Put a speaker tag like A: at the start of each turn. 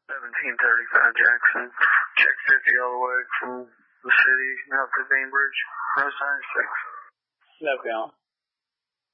A: 1735 Jackson. Check 50 all the way from the city out to Bainbridge. No sign 6.
B: No count.